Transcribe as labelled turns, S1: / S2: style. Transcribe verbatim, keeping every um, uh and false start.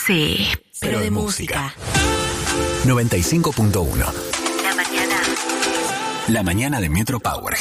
S1: Sí,
S2: pero de música. noventa y cinco punto uno.
S1: La mañana.
S2: La mañana de Metro Power.